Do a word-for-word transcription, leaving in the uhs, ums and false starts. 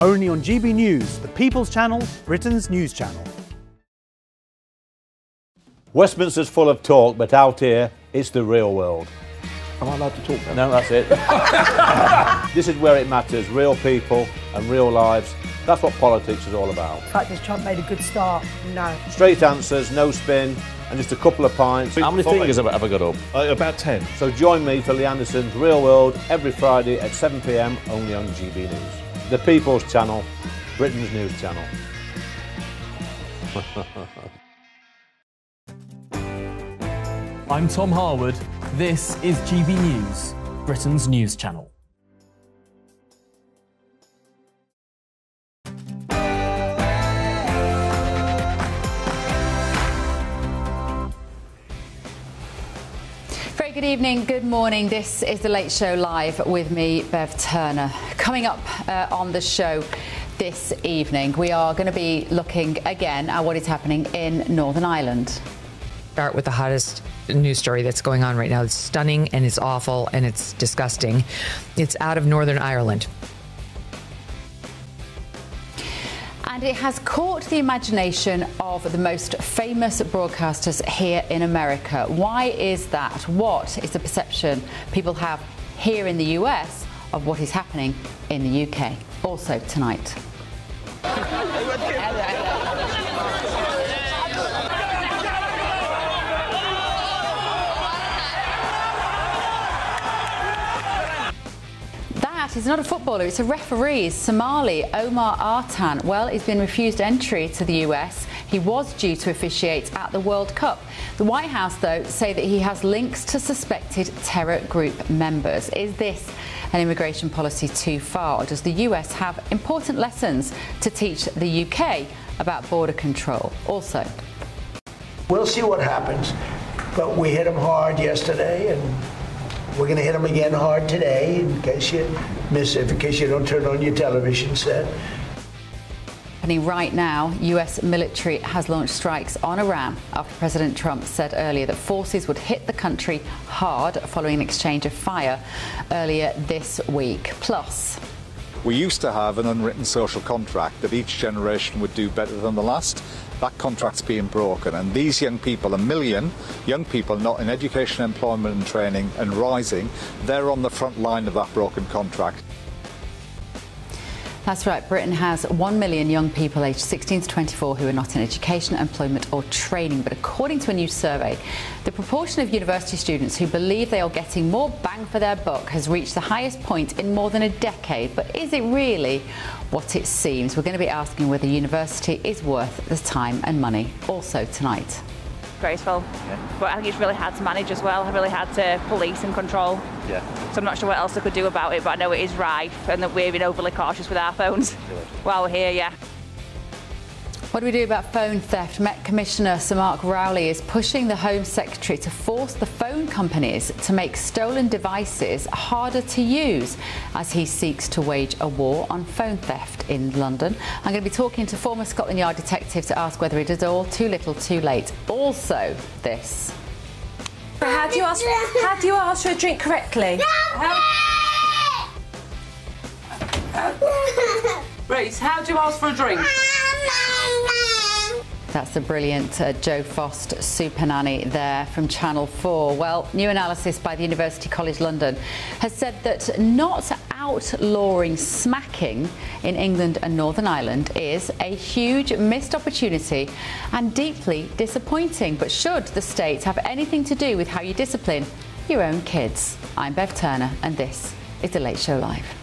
Only on G B News, the People's Channel, Britain's news channel. Westminster's full of talk, but out here, it's the real world. Am I allowed to talk now? No, that's it. This is where it matters, real people and real lives. That's what politics is all about. In fact, has Trump made a good start? No. Straight answers, no spin, and just a couple of pints. How many fingers have I ever got up? Uh, about ten. So join me for Lee Anderson's Real World every Friday at seven p m only on G B News. The People's Channel, Britain's news channel. I'm Tom Harwood. This is G B News, Britain's news channel. Very good evening, good morning. This is The Late Show Live with me, Bev Turner. Coming up uh, on the show this evening, we are going to be looking again at what is happening in Northern Ireland. Start with the hottest news story that's going on right now. It's stunning and it's awful and it's disgusting. It's out of Northern Ireland. And it has caught the imagination of the most famous broadcasters here in America. Why is that? What is the perception people have here in the U S of what is happening in the U K? Also tonight. He's not a footballer, it's a referee. Somali Omar Artan, well, he's been refused entry to the U S. He was due to officiate at the World Cup. The White House, though, say that he has links to suspected terror group members. Is this an immigration policy too far, or does the U S have important lessons to teach the U K about border control? Also, we'll see what happens, but we hit him hard yesterday, and we're going to hit them again hard today, in case you miss it, in case you don't turn on your television set. Right now, U S military has launched strikes on Iran after President Trump said earlier that forces would hit the country hard following an exchange of fire earlier this week. Plus, we used to have an unwritten social contract that each generation would do better than the last. That contract's being broken, and these young people, a million young people not in education, employment and training and rising, they're on the front line of that broken contract. That's right. Britain has one million young people aged sixteen to twenty-four who are not in education, employment or training. But according to a new survey, the proportion of university students who believe they are getting more bang for their buck has reached the highest point in more than a decade. But is it really what it seems? We're going to be asking whether university is worth the time and money. Also tonight. Graceful, yeah. But I think it's really hard to manage as well, really hard to police and control. Yeah. So I'm not sure what else I could do about it, but I know it is rife and that we're being overly cautious with our phones while we're here, yeah. What do we do about phone theft? Met Commissioner Sir Mark Rowley is pushing the Home Secretary to force the phone companies to make stolen devices harder to use as he seeks to wage a war on phone theft in London. I'm going to be talking to former Scotland Yard detective to ask whether it is all too little too late. Also this. How do you ask, how do you ask for a drink correctly? How, Reese, how do you ask for a drink? That's the brilliant uh, Joe Fost super nanny there from Channel four. Well, new analysis by the University College London has said that not outlawing smacking in England and Northern Ireland is a huge missed opportunity and deeply disappointing. But should the state have anything to do with how you discipline your own kids? I'm Bev Turner and this is The Late Show Live.